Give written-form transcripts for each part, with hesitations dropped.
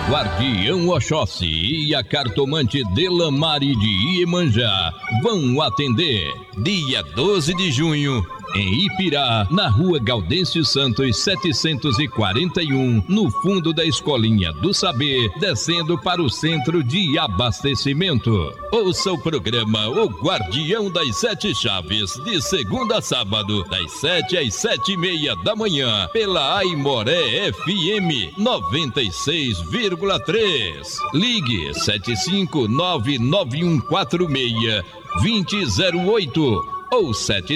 Guardião Oxóssi e a cartomante Delamare de Iemanjá vão atender dia 12 de junho em Ipirá, na rua Gaudêncio Santos 741, no fundo da Escolinha do Saber, descendo para o centro de abastecimento. Ouça o programa O Guardião das Sete Chaves, de segunda a sábado, das 7 às 7:30 da manhã, pela Aimoré FM 96,3. Ligue 75991462008 ou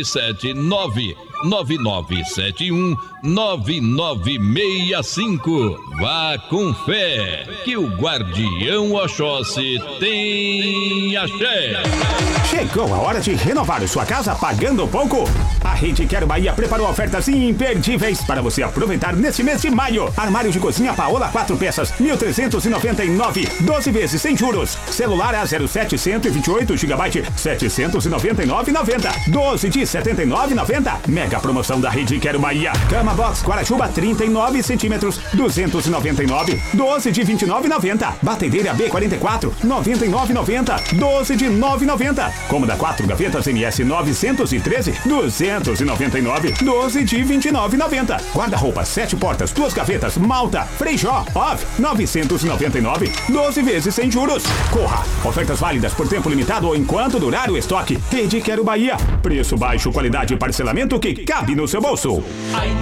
77999719965. Vá com fé, que o Guardião Oxóssi tem axé. Chegou a hora de renovar sua casa pagando pouco. A Rede Quero Bahia preparou ofertas imperdíveis para você aproveitar neste mês de maio. Armário de cozinha Paola 4 peças, 1.399, 12 vezes sem juros. Celular A07 128 GB, 799,90, 12 de 79,90. Mega promoção da Rede Quero Bahia. Cama Box Guarachuba 39 centímetros, 299, 12 de 29,90. Batedeira B44, 99,90, 12 de 9,90. Cômoda 4 gavetas MS 913, 299, 12 de 29,90. Guarda-roupa 7 portas, 2 gavetas Malta Freijó Off, 999, 12 vezes sem juros. Corra! Ofertas válidas por tempo limitado ou enquanto durar o estoque. Rede Quero Bahia. Preço baixo, qualidade e parcelamento que cabe no seu bolso.